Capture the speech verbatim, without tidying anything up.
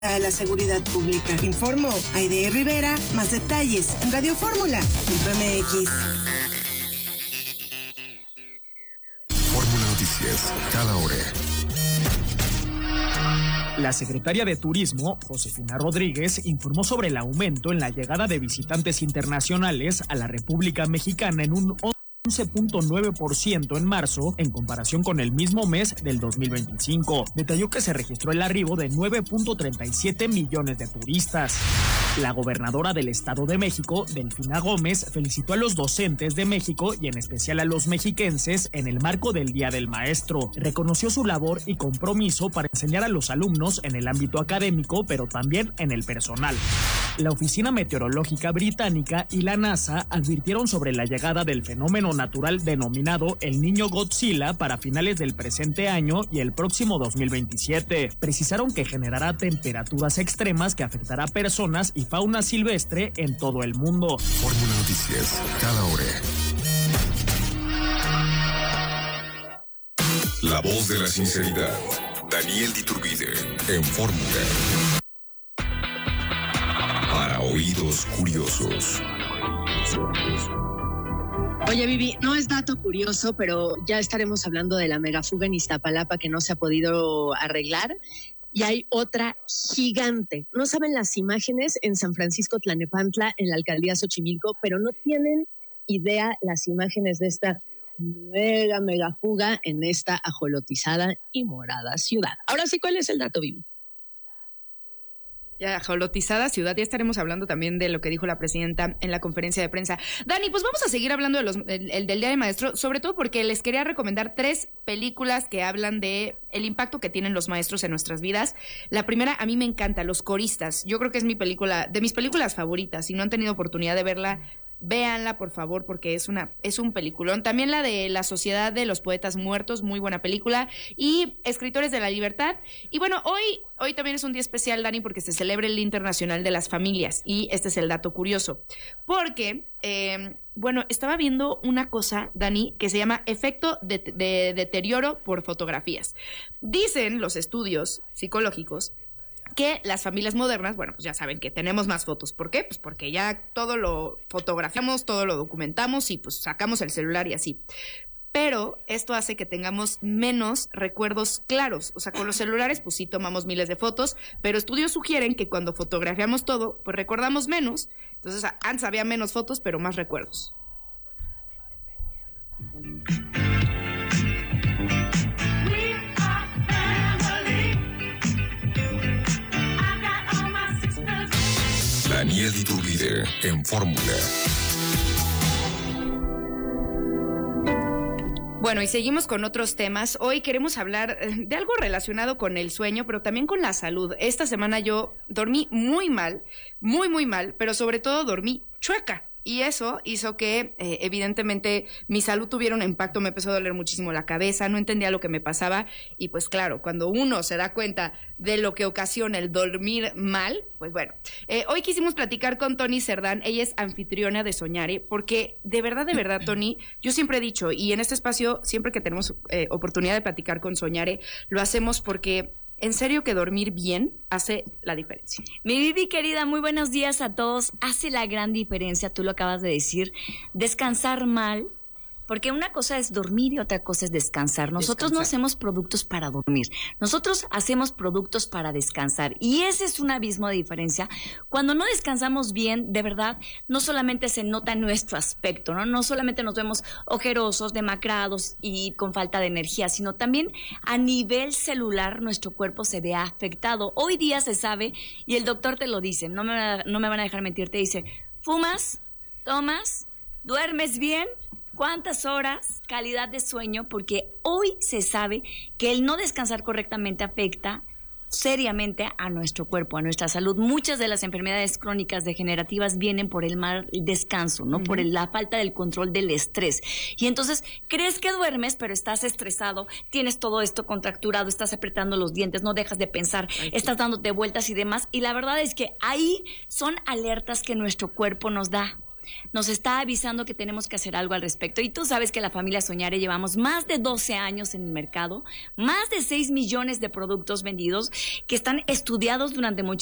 a la seguridad pública. Informó Aide Rivera. Más detalles en radio fórmula punto eme equis. Fórmula Noticias, cada hora. La secretaria de Turismo, Josefina Rodríguez, informó sobre el aumento en la llegada de visitantes internacionales a la República Mexicana en un once punto nueve por ciento en marzo en comparación con el mismo mes del dos mil veinticinco. Detalló que se registró el arribo de nueve punto treinta y siete millones de turistas. La gobernadora del Estado de México, Delfina Gómez, felicitó a los docentes de México y en especial a los mexiquenses en el marco del Día del Maestro. Reconoció su labor y compromiso para enseñar a los alumnos en el ámbito académico, pero también en el personal. La Oficina Meteorológica Británica y la NASA advirtieron sobre la llegada del fenómeno natural denominado el Niño Godzilla para finales del presente año y el próximo dos mil veintisiete. Precisaron que generará temperaturas extremas que afectará a personas y fauna silvestre en todo el mundo. Fórmula Noticias, cada hora. La voz de la sinceridad. Daniel Diturbide en Fórmula. Para oídos curiosos. Oye, Vivi, no es dato curioso, pero ya estaremos hablando de la megafuga en Iztapalapa que no se ha podido arreglar. Y hay otra gigante. No saben las imágenes en San Francisco Tlalnepantla, en la alcaldía Xochimilco, pero no tienen idea las imágenes de esta mega, mega fuga en esta ajolotizada y morada ciudad. Ahora sí, ¿cuál es el dato, Vivi? Ya, ajolotizada ciudad, ya estaremos hablando también de lo que dijo la presidenta en la conferencia de prensa. Dani, pues vamos a seguir hablando de los, el, el del Día del Maestro, sobre todo porque les quería recomendar tres películas que hablan de el impacto que tienen los maestros en nuestras vidas. La primera, a mí me encanta, Los Coristas. Yo creo que es mi película, de mis películas favoritas. Si no han tenido oportunidad de verla, véanla, por favor, porque es una es un peliculón. También la de La Sociedad de los Poetas Muertos, muy buena película. Y Escritores de la Libertad. Y bueno, hoy, hoy también es un día especial, Dani, porque se celebra el Día Internacional de las Familias. Y este es el dato curioso. Porque, eh, bueno, estaba viendo una cosa, Dani, que se llama efecto de, de deterioro por fotografías. Dicen los estudios psicológicos que las familias modernas, bueno, pues ya saben que tenemos más fotos. ¿Por qué? Pues porque ya todo lo fotografiamos, todo lo documentamos y pues sacamos el celular y así. Pero esto hace que tengamos menos recuerdos claros. O sea, con los celulares pues sí tomamos miles de fotos, pero estudios sugieren que cuando fotografiamos todo, pues recordamos menos. Entonces antes había menos fotos, pero más recuerdos. Daniel Diturbide en Fórmula. Bueno, y seguimos con otros temas. Hoy queremos hablar de algo relacionado con el sueño, pero también con la salud. Esta semana yo dormí muy mal, muy, muy mal, pero sobre todo dormí chueca. Y eso hizo que, eh, evidentemente, mi salud tuviera un impacto. Me empezó a doler muchísimo la cabeza, no entendía lo que me pasaba. Y pues claro, cuando uno se da cuenta de lo que ocasiona el dormir mal, pues bueno. Eh, hoy quisimos platicar con Tony Cerdán. Ella es anfitriona de Soñare, porque de verdad, de verdad, Tony, yo siempre he dicho, y en este espacio, siempre que tenemos eh, oportunidad de platicar con Soñare, lo hacemos porque en serio que dormir bien hace la diferencia. Mi Vivi querida, muy buenos días a todos. Hace la gran diferencia, tú lo acabas de decir, descansar mal, porque una cosa es dormir y otra cosa es descansar. Nosotros descansar. No hacemos productos para dormir, nosotros hacemos productos para descansar. Y ese es un abismo de diferencia. Cuando no descansamos bien, de verdad, no solamente se nota en nuestro aspecto, ¿no? No solamente nos vemos ojerosos, demacrados y con falta de energía, sino también a nivel celular nuestro cuerpo se ve afectado. Hoy día se sabe, y el doctor te lo dice, no me, no me van a dejar mentir, te dice, fumas, tomas, duermes bien. ¿Cuántas horas? Calidad de sueño, porque hoy se sabe que el no descansar correctamente afecta seriamente a nuestro cuerpo, a nuestra salud. Muchas de las enfermedades crónicas degenerativas vienen por el mal descanso, ¿no? Uh-huh. Por el, la falta del control del estrés. Y entonces crees que duermes, pero estás estresado, tienes todo esto contracturado, estás apretando los dientes, no dejas de pensar, Ay, estás dándote vueltas y demás. Y la verdad es que ahí son alertas que nuestro cuerpo nos da. nos está avisando que tenemos que hacer algo al respecto. Y tú sabes que la familia Soñare llevamos más de doce años en el mercado, más de seis millones de productos vendidos que están estudiados durante muchísimo